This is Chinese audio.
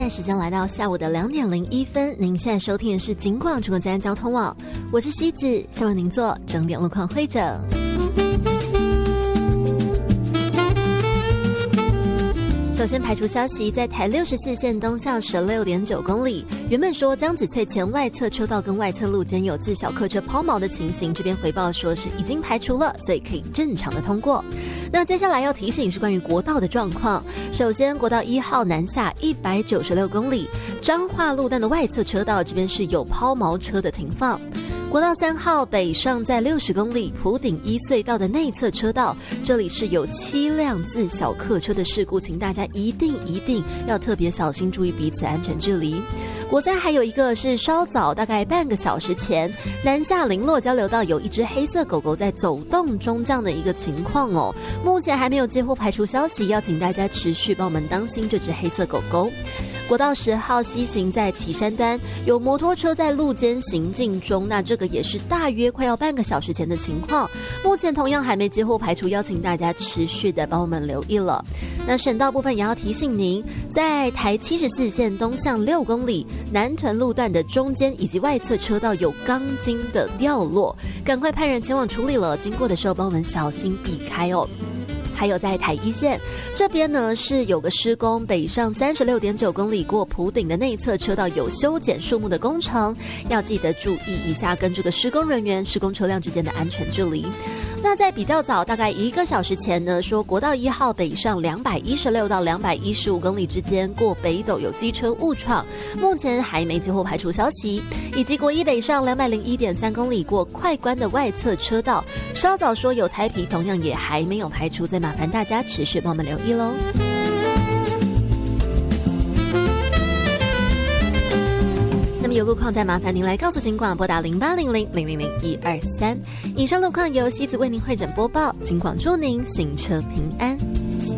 现在时间来到下午的2:01，您现在收听的是警广中国治安交通网，我是西子，希望您做整点路况汇整。首先排除消息，在台64线东向16.9公里，原本说江子翠前外侧车道跟外侧路间有自小客车抛锚的情形，这边回报说是已经排除了，所以可以正常的通过。那接下来要提醒是关于国道的状况。首先国道1号南下196公里，彰化路段的外侧车道这边是有抛锚车的停放。国道3号北上在60公里，埔顶一隧道的内侧车道，这里是有7辆自小客车的事故，请大家一定要特别小心，注意彼此安全距离。国3还有一个是稍早大概半个小时前，南下林落交流道有一只黑色狗狗在走动中这样的一个情况哦，目前还没有接获排除消息，邀请大家持续帮我们当心这只黑色狗狗。国道10号西行在旗山端有摩托车在路间行进中，那这个也是大约快要半个小时前的情况，目前同样还没接获排除，邀请大家持续的帮我们留意了。那省道部分也要提醒您，在台74线东向6公里南屯路段的中间以及外侧车道有钢筋的掉落，赶快派人前往处理了，经过的时候帮我们小心避开哦。还有在台1线这边呢，是有个施工，北上36.9公里过埔顶的内侧车道有修剪树木的工程，要记得注意一下跟这个施工人员、施工车辆之间的安全距离。那在比较早大概1个小时前呢，说国道1号北上216到215公里之间过北斗有机车误闯，目前还没接获排除消息。以及国1北上201.3公里过快关的外侧车道，稍早说有胎皮，同样也还没有排除，再麻烦大家持续帮我们留意咯。那么有路况再麻烦您来告诉警广，拨打0800000123。以上路况由西子为您汇整播报，警广祝您行车平安。